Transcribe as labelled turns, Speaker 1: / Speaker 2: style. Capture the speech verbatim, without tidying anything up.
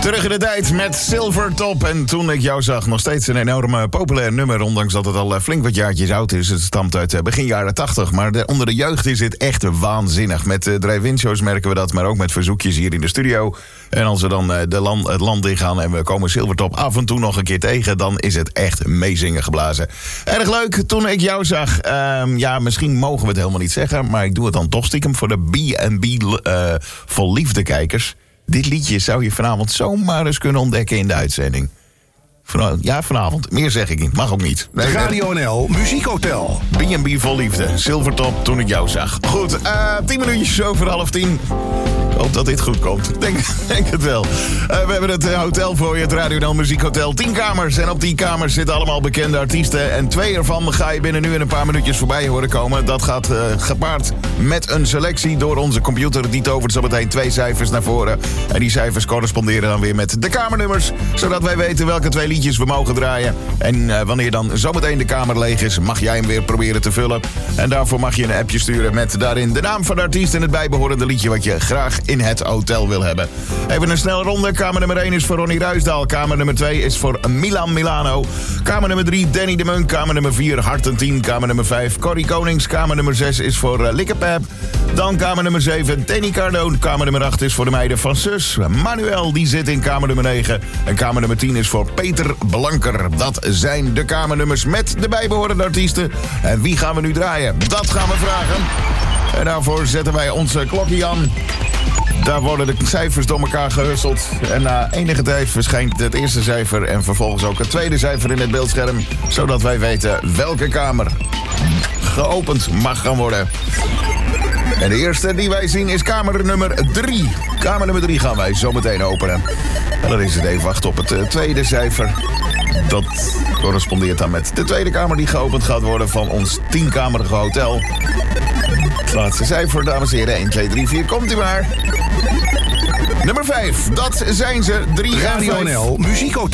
Speaker 1: Terug in de tijd met Silvertop. En toen ik jou zag, nog steeds een enorm populair nummer. Ondanks dat het al flink wat jaartjes oud is. Het stamt uit begin jaren tachtig. Maar de, onder de jeugd is het echt waanzinnig. Met uh, drive-in shows merken we dat. Maar ook met verzoekjes hier in de studio. En als we dan uh, de land, het land ingaan en we komen Silvertop af en toe nog een keer tegen. Dan is het echt meezingen geblazen. Erg leuk toen ik jou zag. Uh, ja, misschien mogen we het helemaal niet zeggen. Maar ik doe het dan toch stiekem voor de B en B uh, vol liefde kijkers. Dit liedje zou je vanavond zomaar eens kunnen ontdekken in de uitzending. Van, ja, vanavond. Meer zeg ik niet. Mag ook niet.
Speaker 2: Nee, Radio N L Muziekhotel.
Speaker 1: B en B vol liefde. Silvertop toen ik jou zag. Goed, uh, tien minuutjes over half tien. Ik hoop dat dit goed komt. Denk, denk het wel. Uh, we hebben het uh, hotel voor je, het Radio N L Muziekhotel. Tien kamers. En op die kamers zitten allemaal bekende artiesten. En twee ervan ga je binnen nu in een paar minuutjes voorbij horen komen. Dat gaat uh, gepaard met een selectie door onze computer. Die tovert zo meteen twee cijfers naar voren. En die cijfers corresponderen dan weer met de kamernummers. Zodat wij weten welke twee liedjes we mogen draaien. En uh, wanneer dan zometeen de kamer leeg is, mag jij hem weer proberen te vullen. En daarvoor mag je een appje sturen met daarin de naam van de artiest en het bijbehorende liedje wat je graag in het hotel wil hebben. Even een snelle ronde. Kamer nummer één is voor Ronnie Ruisdaal. Kamer nummer twee is voor Milan Milano. Kamer nummer drie, Danny de Munk. Kamer nummer vier, Hart en Tien. Kamer nummer vijf, Corrie Konings. Kamer nummer zes is voor uh, Likkepep. Dan kamer nummer zeven, Danny Cardo. Kamer nummer acht is voor de meiden van Sus. Manuel, die zit in kamer nummer negen. En kamer nummer tien is voor Peter Blanker. Dat zijn de kamernummers met de bijbehorende artiesten. En wie gaan we nu draaien? Dat gaan we vragen. En daarvoor zetten wij onze klokje aan. Daar worden de cijfers door elkaar gehusteld. En na enige tijd verschijnt het eerste cijfer en vervolgens ook het tweede cijfer in het beeldscherm. Zodat wij weten welke kamer geopend mag gaan worden. En de eerste die wij zien is kamer nummer drie. Kamer nummer drie gaan wij zo meteen openen. En dan is het even wachten op het uh, tweede cijfer. Dat correspondeert dan met de tweede kamer die geopend gaat worden van ons tienkamerige hotel. Het laatste cijfer, dames en heren. één, twee, drie, vier, komt u maar. Nummer vijf, dat zijn ze. drie
Speaker 2: Radio N L Muziekhotel.